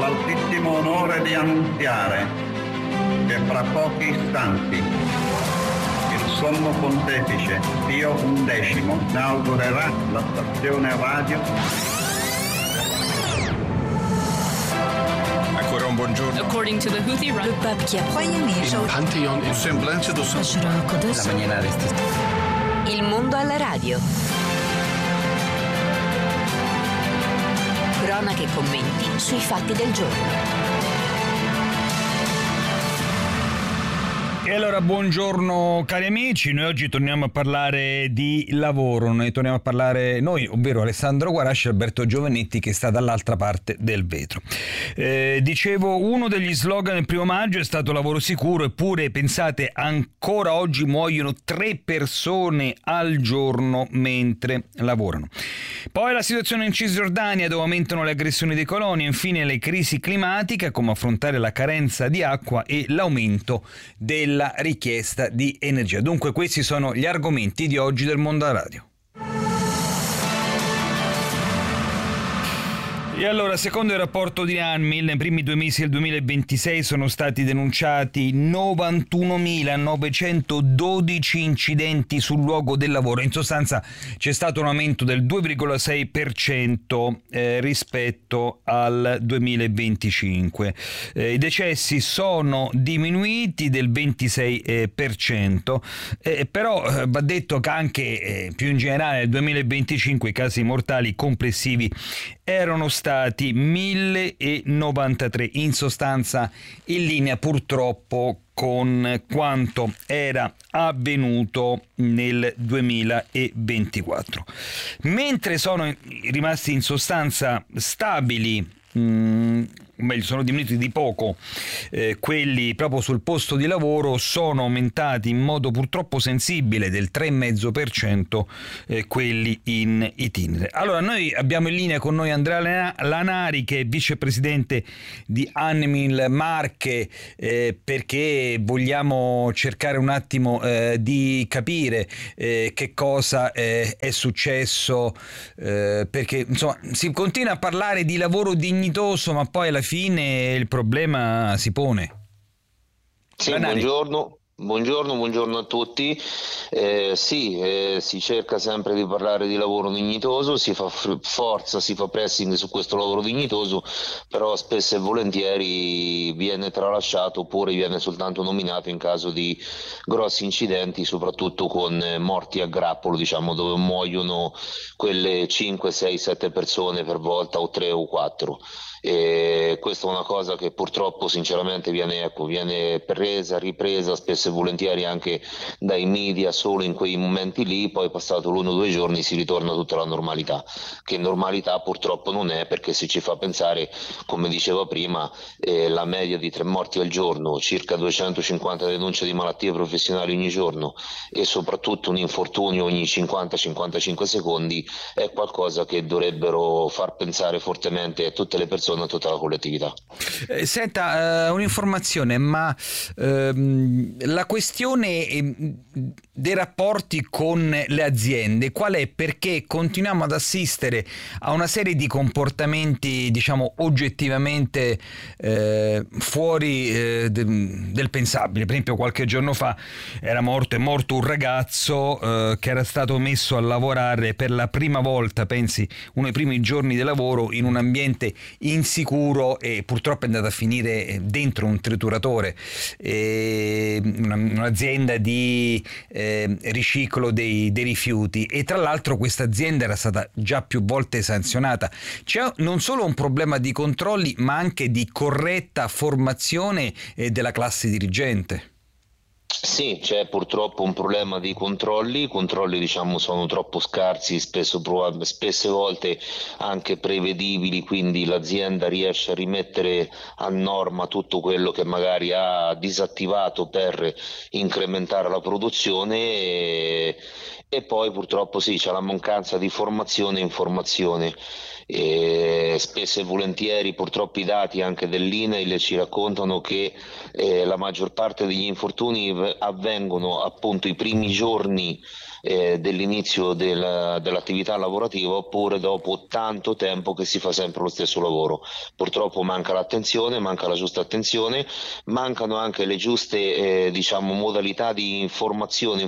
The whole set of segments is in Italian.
l'altissimo onore di annunziare che fra pochi istanti il Sommo Pontefice Pio XI inaugurerà la stazione radio. Ancora un buongiorno. According to the Houthi, le pape qui a Pantheon in semblance do Il mondo alla radio. Cronache e commenti sui fatti del giorno. E allora buongiorno cari amici, noi oggi torniamo a parlare di lavoro, noi torniamo a parlare noi, ovvero Alessandro Guarasci e Alberto Giovannetti che sta dall'altra parte del vetro. Dicevo, uno degli slogan del 1 maggio è stato lavoro sicuro, eppure pensate ancora oggi muoiono 3 persone al giorno mentre lavorano. Poi la situazione in Cisgiordania dove aumentano le aggressioni dei coloni, infine le crisi climatiche, come affrontare la carenza di acqua e l'aumento della richiesta di energia. Dunque questi sono gli argomenti di oggi del Mondo alla Radio. E allora, secondo il rapporto di ANMIL, nei primi 2 mesi del 2026 sono stati denunciati 91.912 incidenti sul luogo del lavoro. In sostanza c'è stato un aumento del 2,6% rispetto al 2025. I decessi sono diminuiti del 26%, però va detto che anche più in generale nel 2025 i casi mortali complessivi erano stati 1093, in sostanza in linea purtroppo con quanto era avvenuto nel 2024. Mentre sono rimasti in sostanza stabili, meglio, sono diminuiti di poco quelli proprio sul posto di lavoro, sono aumentati in modo purtroppo sensibile del 3,5% quelli in itinere. Allora, noi abbiamo in linea con noi Andrea Lanari, che è vicepresidente di ANMIL Marche, perché vogliamo cercare un attimo di capire che cosa è successo, perché insomma si continua a parlare di lavoro dignitoso, ma poi alla fine il problema si pone. Sì, buongiorno a tutti. Si cerca sempre di parlare di lavoro dignitoso, si fa forza, si fa pressing su questo lavoro dignitoso, però spesso e volentieri viene tralasciato oppure viene soltanto nominato in caso di grossi incidenti, soprattutto con morti a grappolo, diciamo, dove muoiono quelle 5, 6, 7 persone per volta, o 3 o 4. E questa è una cosa che purtroppo sinceramente viene presa, ripresa spesso e volentieri anche dai media solo in quei momenti lì, poi passato l'1 o 2 giorni si ritorna tutta la normalità, che normalità purtroppo non è, perché se ci fa pensare, come dicevo prima, la media di 3 morti al giorno, circa 250 denunce di malattie professionali ogni giorno e soprattutto un infortunio ogni 50-55 secondi è qualcosa che dovrebbero far pensare fortemente a tutte le persone, a tutta la collettività. Senta, un'informazione, ma la questione dei rapporti con le aziende qual è? Perché continuiamo ad assistere a una serie di comportamenti, diciamo, oggettivamente fuori del pensabile. Per esempio, qualche giorno fa è morto un ragazzo che era stato messo a lavorare per la prima volta, pensi, uno dei primi giorni di lavoro in un ambiente insicuro, e purtroppo è andato a finire dentro un trituratore, un'azienda di riciclo dei rifiuti, e tra l'altro questa azienda era stata già più volte sanzionata. C'è non solo un problema di controlli, ma anche di corretta formazione della classe dirigente. Sì, c'è purtroppo un problema di controlli, diciamo sono troppo scarsi, spesse volte anche prevedibili, quindi l'azienda riesce a rimettere a norma tutto quello che magari ha disattivato per incrementare la produzione e poi purtroppo sì, c'è la mancanza di formazione e informazione. Spesso e volentieri purtroppo i dati anche dell'INAIL ci raccontano che la maggior parte degli infortuni avvengono appunto i primi giorni dell'inizio dell'attività lavorativa, oppure dopo tanto tempo che si fa sempre lo stesso lavoro. Purtroppo manca l'attenzione, manca la giusta attenzione, mancano anche le giuste modalità di informazione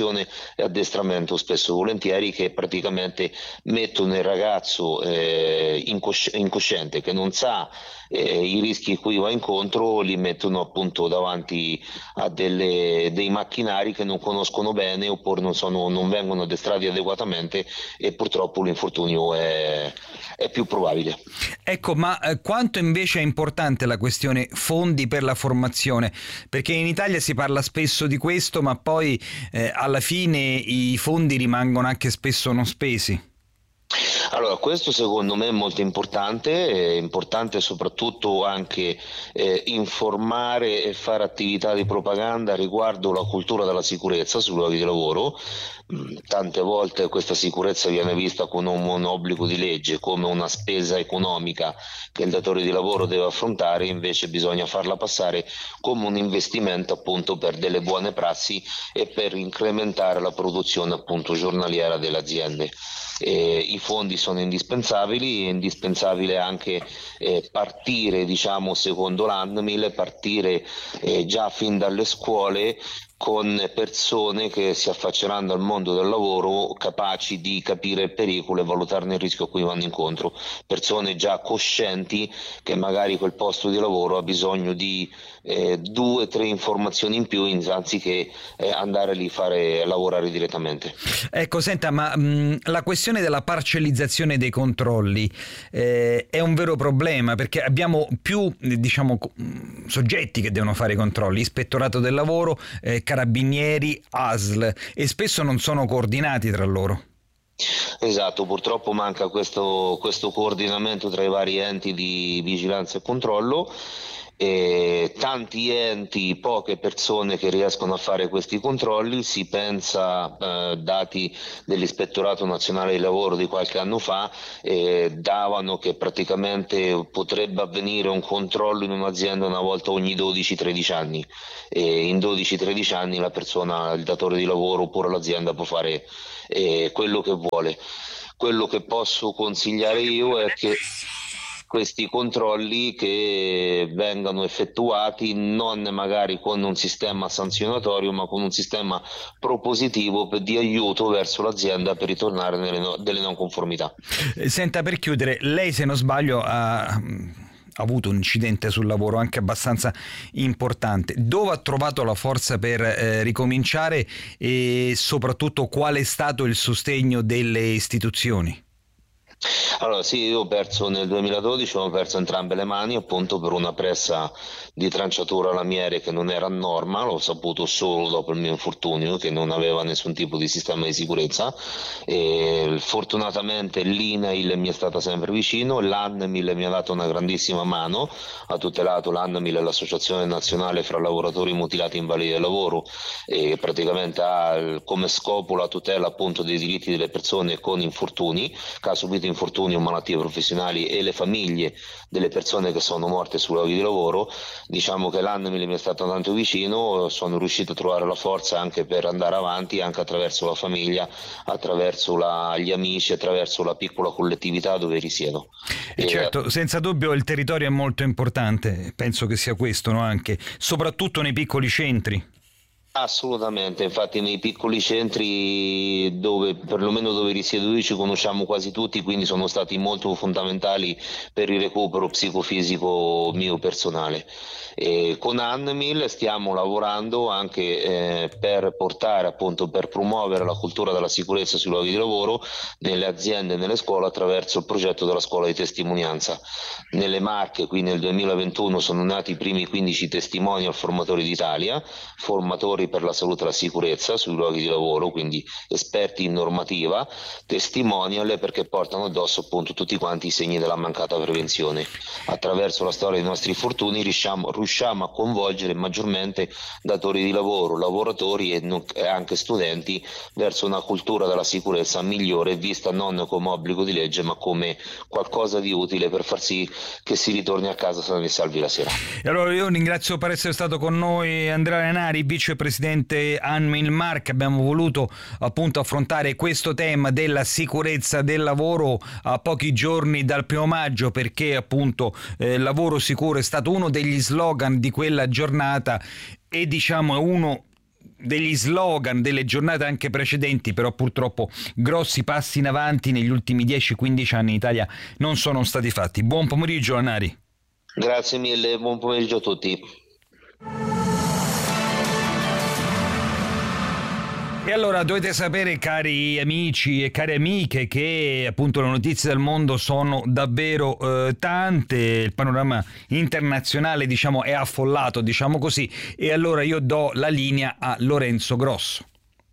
e addestramento, spesso e volentieri, che praticamente mettono il ragazzo incosciente, che non sa i rischi a cui va incontro, li mettono appunto davanti a dei macchinari che non conoscono bene, oppure non vengono addestrati adeguatamente, e purtroppo l'infortunio è più probabile. Ecco, ma quanto invece è importante la questione fondi per la formazione? Perché in Italia si parla spesso di questo, ma poi alla fine i fondi rimangono anche spesso non spesi. Allora, questo secondo me è molto importante, è importante soprattutto anche informare e fare attività di propaganda riguardo la cultura della sicurezza sui luoghi di lavoro. Tante volte questa sicurezza viene vista come un obbligo di legge, come una spesa economica che il datore di lavoro deve affrontare, invece bisogna farla passare come un investimento appunto per delle buone prassi e per incrementare la produzione appunto giornaliera delle aziende. I fondi sono indispensabili, è indispensabile anche partire secondo l'ANMIL, partire già fin dalle scuole con persone che si affacceranno al mondo del lavoro capaci di capire il pericolo e valutarne il rischio a cui vanno incontro, persone già coscienti che magari quel posto di lavoro ha bisogno di 2 o 3 informazioni in più anziché andare lì a lavorare direttamente. Ecco, senta, ma la questione della parcellizzazione dei controlli è un vero problema, perché abbiamo più soggetti che devono fare i controlli: Ispettorato del Lavoro, Carabinieri, ASL, e spesso non sono coordinati tra loro. Esatto, purtroppo manca questo coordinamento tra i vari enti di vigilanza e controllo. Tanti enti, poche persone che riescono a fare questi controlli. Si pensa, dati dell'Ispettorato Nazionale del Lavoro di qualche anno fa, davano che praticamente potrebbe avvenire un controllo in un'azienda una volta ogni 12-13 anni, e in 12-13 anni la persona, il datore di lavoro oppure l'azienda può fare quello che vuole. Quello che posso consigliare io è che questi controlli che vengano effettuati non magari con un sistema sanzionatorio, ma con un sistema propositivo di aiuto verso l'azienda per ritornare delle non conformità. Senta, per chiudere, lei, se non sbaglio, ha avuto un incidente sul lavoro anche abbastanza importante. Dove ha trovato la forza per ricominciare, e soprattutto qual è stato il sostegno delle istituzioni? Allora sì, io ho perso nel 2012, ho perso entrambe le mani appunto per una pressa di tranciatura lamiere che non era a norma. L'ho saputo solo dopo il mio infortunio, che non aveva nessun tipo di sistema di sicurezza, e fortunatamente l'INAIL mi è stata sempre vicino, l'ANMIL mi ha dato una grandissima mano, ha tutelato. L'ANMIL è l'Associazione Nazionale fra Lavoratori Mutilati e Invalidi del Lavoro, e praticamente ha come scopo la tutela appunto dei diritti delle persone con infortuni, che ha subito infortuni o malattie professionali, e le famiglie delle persone che sono morte sui luoghi di lavoro. Diciamo che l'ANMIL mi è stato tanto vicino, sono riuscito a trovare la forza anche per andare avanti, anche attraverso la famiglia, attraverso gli amici, attraverso la piccola collettività dove risiedo. Certo, senza dubbio il territorio è molto importante, penso che sia questo, no? Anche, soprattutto nei piccoli centri. Assolutamente, infatti nei piccoli centri, dove perlomeno dove risiedo io, ci conosciamo quasi tutti, quindi sono stati molto fondamentali per il recupero psicofisico mio personale. Con ANMIL stiamo lavorando anche per portare appunto, per promuovere la cultura della sicurezza sui luoghi di lavoro nelle aziende e nelle scuole, attraverso il progetto della scuola di testimonianza. Nelle Marche qui nel 2021 sono nati i primi 15 testimonial formatori d'Italia, formatori lavoratori per la salute e la sicurezza sui luoghi di lavoro, quindi esperti in normativa, testimonial, perché portano addosso appunto tutti quanti i segni della mancata prevenzione. Attraverso la storia dei nostri infortuni riusciamo a coinvolgere maggiormente datori di lavoro, lavoratori e anche studenti verso una cultura della sicurezza migliore, vista non come obbligo di legge ma come qualcosa di utile per far sì che si ritorni a casa sani e salvi la sera. E allora io ringrazio per essere stato con noi Andrea Lanari, vicepresidente Anmilmark. Abbiamo voluto appunto affrontare questo tema della sicurezza del lavoro a pochi giorni dal 1° maggio, perché appunto lavoro sicuro è stato uno degli slogan di quella giornata e diciamo è uno degli slogan delle giornate anche precedenti, però purtroppo grossi passi in avanti negli ultimi 10-15 anni in Italia non sono stati fatti. Buon pomeriggio Lanari. Grazie mille, buon pomeriggio a tutti. E allora dovete sapere, cari amici e cari amiche, che appunto le notizie del mondo sono davvero tante, il panorama internazionale diciamo è affollato, diciamo così, e allora io do la linea a Lorenzo Grosso.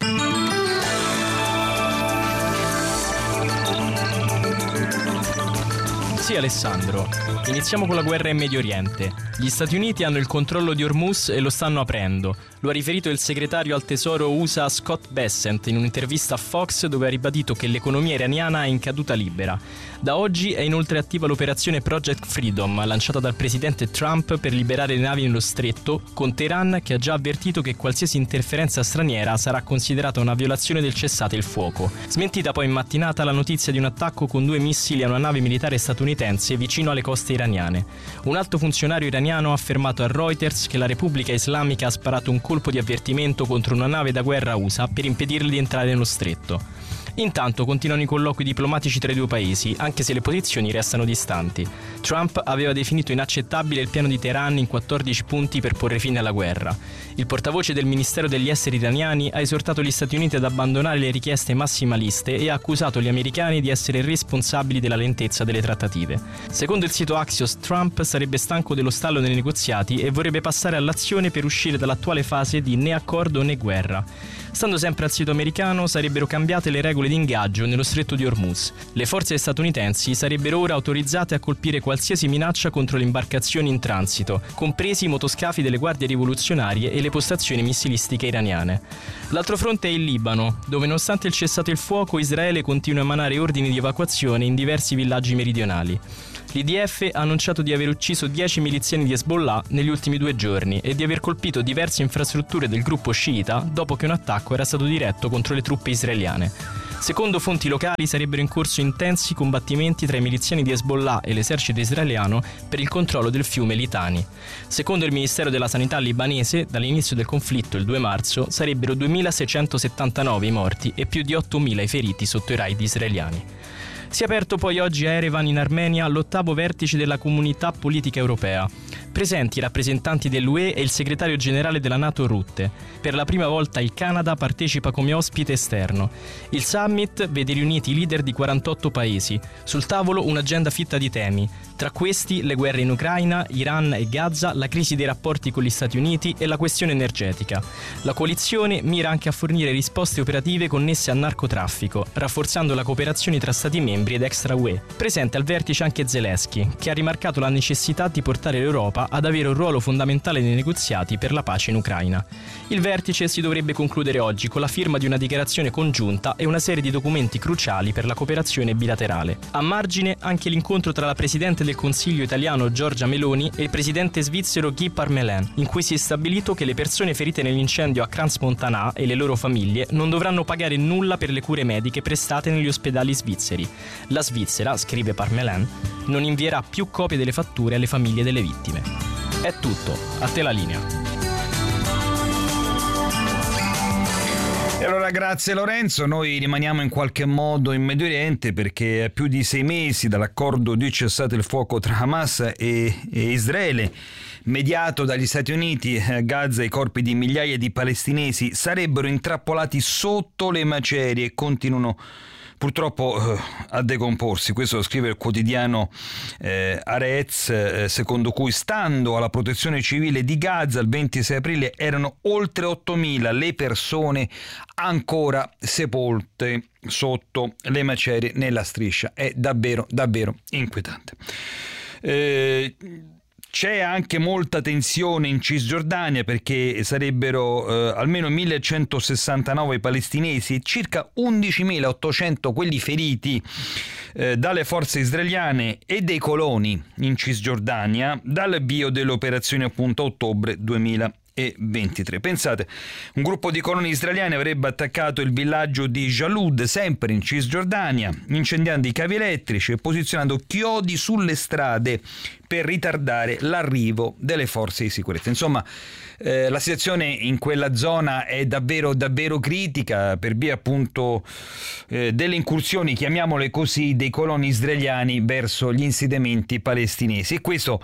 Sì Alessandro, iniziamo con la guerra in Medio Oriente. Gli Stati Uniti hanno il controllo di Hormuz e lo stanno aprendo. Lo ha riferito il segretario al tesoro USA Scott Bessent in un'intervista a Fox, dove ha ribadito che l'economia iraniana è in caduta libera. Da oggi è inoltre attiva l'operazione Project Freedom, lanciata dal presidente Trump per liberare le navi nello stretto, con Teheran che ha già avvertito che qualsiasi interferenza straniera sarà considerata una violazione del cessate il fuoco. Smentita poi in mattinata la notizia di un attacco con 2 missili a una nave militare statunitense vicino alle coste iraniane. Un alto funzionario iraniano ha affermato a Reuters che la Repubblica Islamica ha sparato un colpo di avvertimento contro una nave da guerra USA per impedirle di entrare nello stretto. Intanto continuano i colloqui diplomatici tra i due paesi, anche se le posizioni restano distanti. Trump aveva definito inaccettabile il piano di Teheran in 14 punti per porre fine alla guerra. Il portavoce del Ministero degli Esteri iraniani ha esortato gli Stati Uniti ad abbandonare le richieste massimaliste e ha accusato gli americani di essere responsabili della lentezza delle trattative. Secondo il sito Axios, Trump sarebbe stanco dello stallo nei negoziati e vorrebbe passare all'azione per uscire dall'attuale fase di né accordo né guerra. Stando sempre al sito americano, sarebbero cambiate le regole di ingaggio nello stretto di Hormuz. Le forze statunitensi sarebbero ora autorizzate a colpire qualsiasi minaccia contro le imbarcazioni in transito, compresi i motoscafi delle guardie rivoluzionarie e le postazioni missilistiche iraniane. L'altro fronte è il Libano, dove nonostante il cessate il fuoco, Israele continua a emanare ordini di evacuazione in diversi villaggi meridionali. L'IDF ha annunciato di aver ucciso 10 miliziani di Hezbollah negli ultimi 2 giorni e di aver colpito diverse infrastrutture del gruppo sciita dopo che un attacco era stato diretto contro le truppe israeliane. Secondo fonti locali sarebbero in corso intensi combattimenti tra i miliziani di Hezbollah e l'esercito israeliano per il controllo del fiume Litani. Secondo il Ministero della Sanità libanese, dall'inizio del conflitto il 2 marzo sarebbero 2.679 i morti e più di 8.000 i feriti sotto i raid israeliani. Si è aperto poi oggi a Erevan in Armenia l'8º vertice della Comunità Politica Europea. Presenti i rappresentanti dell'UE e il segretario generale della NATO Rutte. Per la prima volta il Canada partecipa come ospite esterno. Il summit vede riuniti i leader di 48 paesi. Sul tavolo un'agenda fitta di temi. Tra questi le guerre in Ucraina, Iran e Gaza, la crisi dei rapporti con gli Stati Uniti e la questione energetica. La coalizione mira anche a fornire risposte operative connesse al narcotraffico, rafforzando la cooperazione tra Stati membri ed extra UE. Presente al vertice anche Zelensky, che ha rimarcato la necessità di portare l'Europa ad avere un ruolo fondamentale nei negoziati per la pace in Ucraina. Il vertice si dovrebbe concludere oggi con la firma di una dichiarazione congiunta e una serie di documenti cruciali per la cooperazione bilaterale. A margine anche l'incontro tra la Presidente del Consiglio italiano Giorgia Meloni e il Presidente svizzero Guy Parmelin, in cui si è stabilito che le persone ferite nell'incendio a Crans-Montana e le loro famiglie non dovranno pagare nulla per le cure mediche prestate negli ospedali svizzeri. La Svizzera, scrive Parmelin, non invierà più copie delle fatture alle famiglie delle vittime. È tutto, a te la linea. E allora grazie Lorenzo, noi rimaniamo in qualche modo in Medio Oriente perché a più di 6 mesi dall'accordo di cessate il fuoco tra Hamas e Israele, mediato dagli Stati Uniti, Gaza e i corpi di migliaia di palestinesi sarebbero intrappolati sotto le macerie e continuano purtroppo a decomporsi. Questo lo scrive il quotidiano Haaretz, secondo cui, stando alla protezione civile di Gaza, il 26 aprile erano oltre 8.000 le persone ancora sepolte sotto le macerie nella striscia. È davvero inquietante. C'è anche molta tensione in Cisgiordania, perché sarebbero almeno 1.169 palestinesi e circa 11.800 quelli feriti dalle forze israeliane e dei coloni in Cisgiordania dall'avvio delle operazioni appunto a ottobre 2023. Pensate, un gruppo di coloni israeliani avrebbe attaccato il villaggio di Jalud, sempre in Cisgiordania, incendiando i cavi elettrici e posizionando chiodi sulle strade per ritardare l'arrivo delle forze di sicurezza. Insomma, la situazione in quella zona è davvero critica per via appunto delle incursioni, chiamiamole così, dei coloni israeliani verso gli insediamenti palestinesi, e questo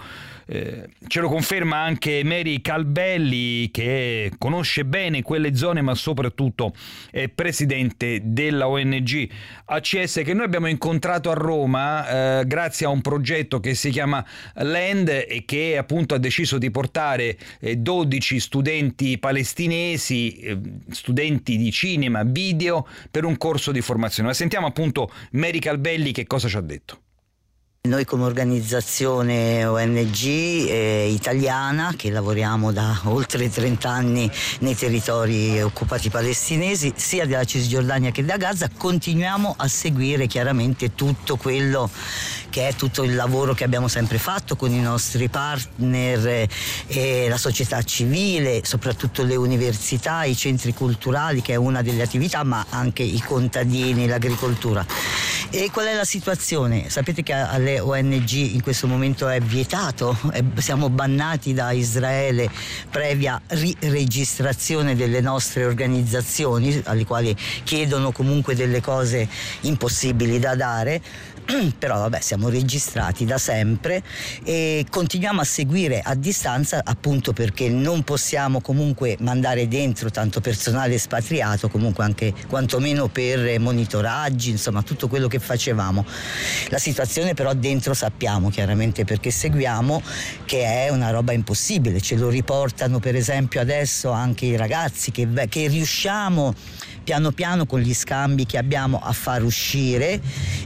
ce lo conferma anche Mary Calbelli, che conosce bene quelle zone, ma soprattutto è presidente della ONG ACS, che noi abbiamo incontrato a Roma grazie a un progetto che si chiama Land e che appunto ha deciso di portare 12 studenti palestinesi, studenti di cinema, video, per un corso di formazione. Ma sentiamo appunto Mary Calbelli che cosa ci ha detto. Noi come organizzazione ONG italiana, che lavoriamo da oltre 30 anni nei territori occupati palestinesi, sia della Cisgiordania che da Gaza, continuiamo a seguire chiaramente tutto quello che è tutto il lavoro che abbiamo sempre fatto con i nostri partner, la società civile, soprattutto le università, i centri culturali, che è una delle attività, ma anche i contadini, l'agricoltura. E qual è la situazione? Sapete che alle ONG in questo momento è vietato, siamo bannati da Israele previa riregistrazione delle nostre organizzazioni, alle quali chiedono comunque delle cose impossibili da dare. Però vabbè, siamo registrati da sempre e continuiamo a seguire a distanza, appunto perché non possiamo comunque mandare dentro tanto personale espatriato, comunque anche quantomeno per monitoraggi, insomma tutto quello che facevamo. La situazione però dentro sappiamo chiaramente, perché seguiamo, che è una roba impossibile. Ce lo riportano per esempio adesso anche i ragazzi che riusciamo piano piano con gli scambi che abbiamo a far uscire,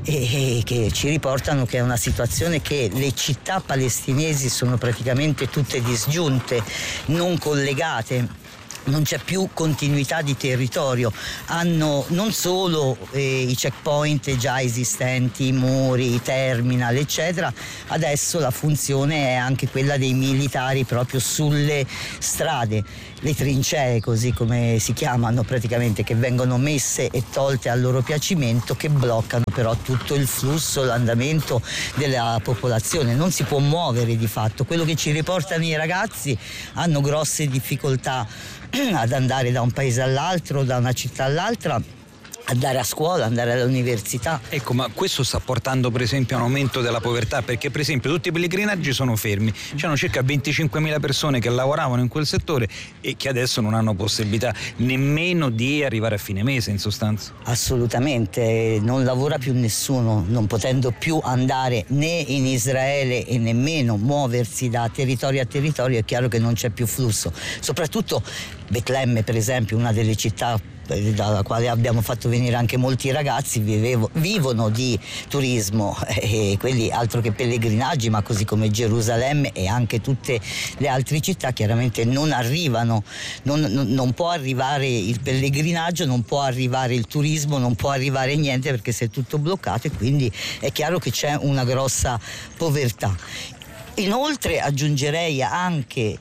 e che ci riportano che è una situazione che le città palestinesi sono praticamente tutte disgiunte, non collegate. Non c'è più continuità di territorio, hanno non solo i checkpoint già esistenti, i muri, i terminal eccetera, adesso la funzione è anche quella dei militari proprio sulle strade, le trincee così come si chiamano praticamente, che vengono messe e tolte al loro piacimento, che bloccano però tutto il flusso, l'andamento della popolazione, non si può muovere di fatto. Quello che ci riportano i ragazzi, hanno grosse difficoltà ad andare da un paese all'altro, da una città all'altra, andare a scuola, andare all'università. Ecco, ma questo sta portando per esempio a un aumento della povertà, perché per esempio tutti i pellegrinaggi sono fermi, c'erano circa 25.000 persone che lavoravano in quel settore e che adesso non hanno possibilità nemmeno di arrivare a fine mese, in sostanza. Assolutamente, non lavora più nessuno, non potendo più andare né in Israele e nemmeno muoversi da territorio a territorio, è chiaro che non c'è più flusso. Soprattutto Betlemme, per esempio, una delle città dalla quale abbiamo fatto venire anche molti ragazzi, vivono di turismo, e quelli altro che pellegrinaggi, ma così come Gerusalemme e anche tutte le altre città chiaramente non arrivano, non può arrivare il pellegrinaggio, non può arrivare il turismo, non può arrivare niente, perché si è tutto bloccato, e quindi è chiaro che c'è una grossa povertà. Inoltre aggiungerei anche,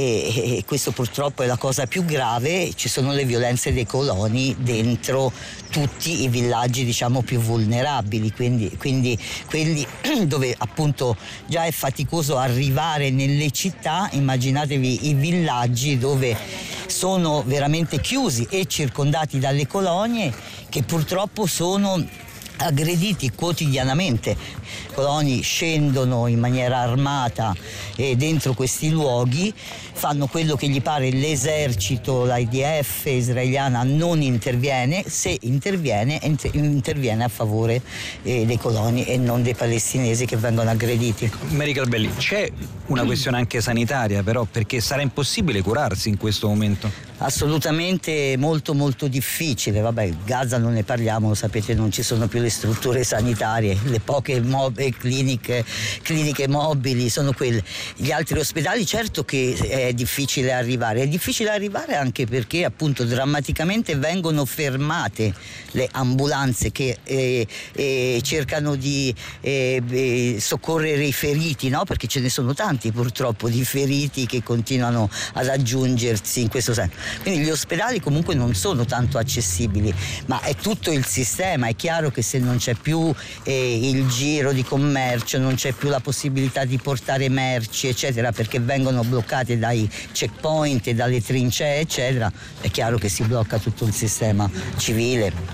e questo purtroppo è la cosa più grave, ci sono le violenze dei coloni dentro tutti i villaggi diciamo più vulnerabili, quindi quelli dove appunto già è faticoso arrivare nelle città, immaginatevi i villaggi dove sono veramente chiusi e circondati dalle colonie, che purtroppo sono aggrediti quotidianamente. I coloni scendono in maniera armata dentro questi luoghi, fanno quello che gli pare, l'esercito, l'IDF israeliana non interviene, se interviene a favore dei coloni e non dei palestinesi che vengono aggrediti. Mary Calbelli, c'è una questione anche sanitaria però, perché sarà impossibile curarsi in questo momento? Assolutamente molto molto difficile. Vabbè, Gaza non ne parliamo, lo sapete, non ci sono più le strutture sanitarie, le poche cliniche mobili sono quelle. Gli altri ospedali certo che è difficile arrivare anche perché appunto drammaticamente vengono fermate le ambulanze che cercano di soccorrere i feriti, no? Perché ce ne sono tanti purtroppo di feriti che continuano ad aggiungersi in questo senso. Quindi gli ospedali comunque non sono tanto accessibili, ma è tutto il sistema. È chiaro che se non c'è più il giro di commercio, non c'è più la possibilità di portare merci eccetera, perché vengono bloccate dai checkpoint e dalle trincee eccetera, è chiaro che si blocca tutto il sistema civile.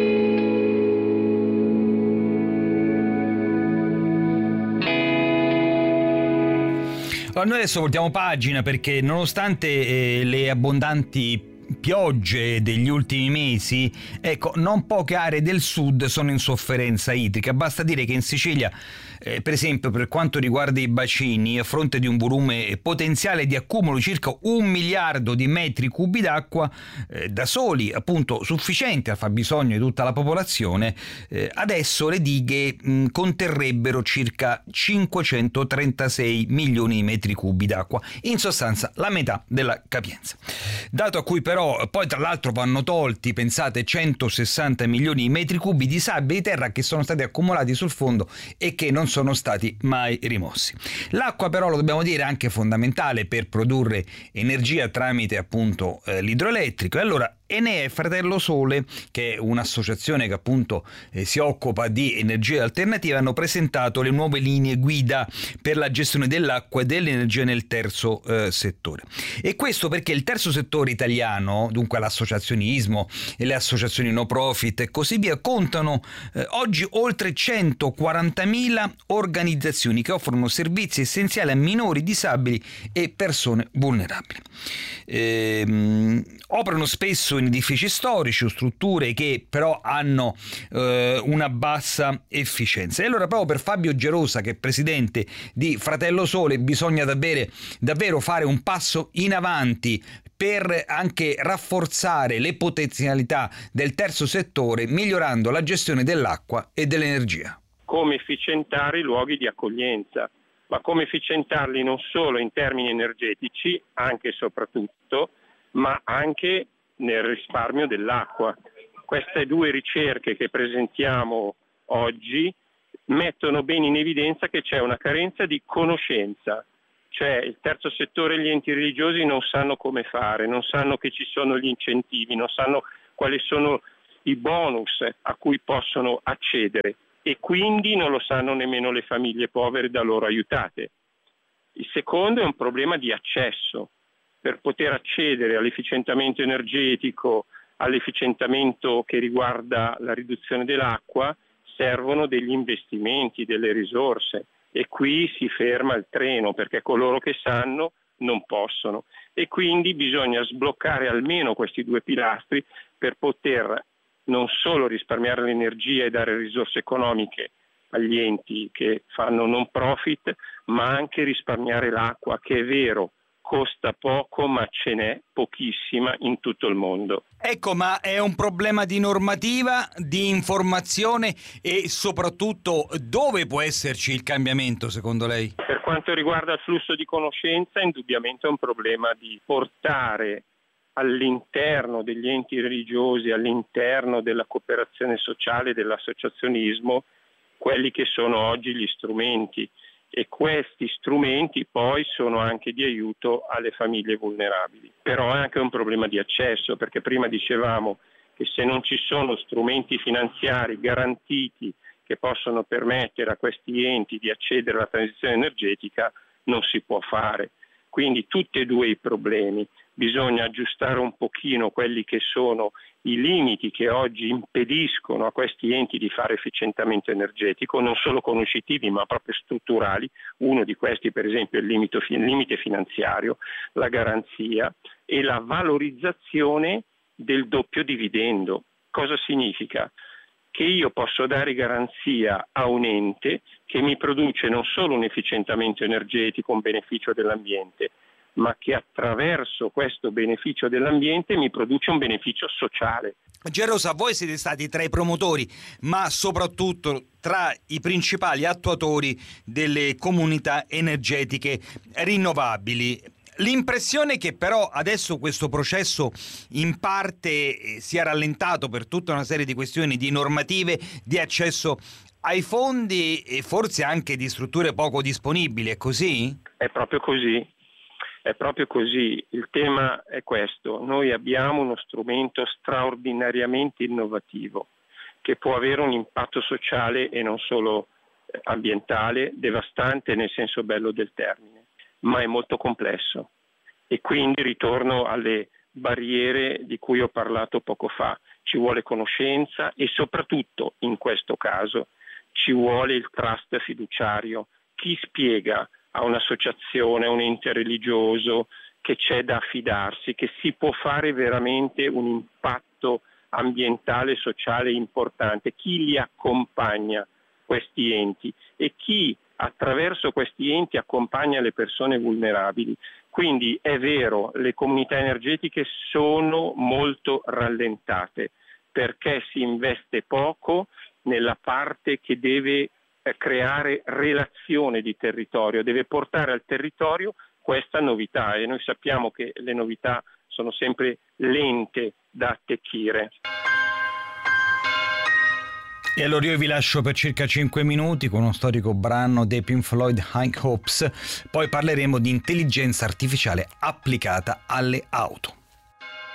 Noi adesso voltiamo pagina perché nonostante le abbondanti piogge degli ultimi mesi, ecco, non poche aree del sud sono in sofferenza idrica. Basta dire che in Sicilia, per esempio, per quanto riguarda i bacini, a fronte di un volume potenziale di accumulo circa 1 miliardo di metri cubi d'acqua da soli, appunto sufficienti al fabbisogno di tutta la popolazione, adesso le dighe conterrebbero circa 536 milioni di metri cubi d'acqua, in sostanza la metà della capienza. Dato a cui però poi tra l'altro vanno tolti, pensate, 160 milioni di metri cubi di sabbia di terra che sono stati accumulati sul fondo e che non sono stati mai rimossi. L'acqua però, lo dobbiamo dire, è anche fondamentale per produrre energia tramite appunto l'idroelettrico, e allora Enea Fratello Sole, che è un'associazione che appunto si occupa di energie alternative, hanno presentato le nuove linee guida per la gestione dell'acqua e dell'energia nel terzo settore. E questo perché il terzo settore italiano, dunque l'associazionismo e le associazioni no profit e così via, contano oggi oltre 140.000 organizzazioni che offrono servizi essenziali a minori, disabili e persone vulnerabili. Operano spesso in edifici storici o strutture che però hanno una bassa efficienza. E allora proprio per Fabio Gerosa, che è presidente di Fratello Sole, bisogna davvero fare un passo in avanti per anche rafforzare le potenzialità del terzo settore, migliorando la gestione dell'acqua e dell'energia. Come efficientare i luoghi di accoglienza, ma come efficientarli non solo in termini energetici, anche e soprattutto, ma anche nel risparmio dell'acqua. Queste due ricerche che presentiamo oggi mettono bene in evidenza che c'è una carenza di conoscenza, cioè il terzo settore e gli enti religiosi non sanno come fare, non sanno che ci sono gli incentivi, non sanno quali sono i bonus a cui possono accedere e quindi non lo sanno nemmeno le famiglie povere da loro aiutate. Il secondo è un problema di accesso. Per poter accedere all'efficientamento energetico, all'efficientamento che riguarda la riduzione dell'acqua, servono degli investimenti, delle risorse, e qui si ferma il treno perché coloro che sanno non possono, e quindi bisogna sbloccare almeno questi due pilastri per poter non solo risparmiare l'energia e dare risorse economiche agli enti che fanno non profit, ma anche risparmiare l'acqua, che è vero, costa poco, ma ce n'è pochissima in tutto il mondo. Ecco, ma è un problema di normativa, di informazione e soprattutto dove può esserci il cambiamento secondo lei? Per quanto riguarda il flusso di conoscenza, indubbiamente è un problema di portare all'interno degli enti religiosi, all'interno della cooperazione sociale, dell'associazionismo, quelli che sono oggi gli strumenti. E questi strumenti poi sono anche di aiuto alle famiglie vulnerabili. Però è anche un problema di accesso, perché prima dicevamo che se non ci sono strumenti finanziari garantiti che possono permettere a questi enti di accedere alla transizione energetica, non si può fare. Quindi tutti e due i problemi. Bisogna aggiustare un pochino quelli che sono i limiti che oggi impediscono a questi enti di fare efficientamento energetico, non solo conoscitivi ma proprio strutturali. Uno di questi per esempio è il limite finanziario, la garanzia e la valorizzazione del doppio dividendo. Cosa significa? Che io posso dare garanzia a un ente che mi produce non solo un efficientamento energetico, un beneficio dell'ambiente, ma che attraverso questo beneficio dell'ambiente mi produce un beneficio sociale. Gerosa, voi siete stati tra i promotori, ma soprattutto tra i principali attuatori delle comunità energetiche rinnovabili. L'impressione che però adesso questo processo in parte sia rallentato per tutta una serie di questioni di normative, di accesso ai fondi e forse anche di strutture poco disponibili, è così? È proprio così. È proprio così, il tema è questo: noi abbiamo uno strumento straordinariamente innovativo che può avere un impatto sociale e non solo ambientale, devastante nel senso bello del termine, ma è molto complesso e quindi ritorno alle barriere di cui ho parlato poco fa. Ci vuole conoscenza e soprattutto in questo caso ci vuole il trust fiduciario. Chi spiega a un'associazione, a un ente religioso che c'è da affidarsi, che si può fare veramente un impatto ambientale e sociale importante? Chi li accompagna questi enti e chi attraverso questi enti accompagna le persone vulnerabili? Quindi è vero, le comunità energetiche sono molto rallentate perché si investe poco nella parte che deve creare relazione di territorio, deve portare al territorio questa novità e noi sappiamo che le novità sono sempre lente da attecchire. E allora io vi lascio per circa 5 minuti con uno storico brano dei Pink Floyd, High Hopes, poi parleremo di intelligenza artificiale applicata alle auto.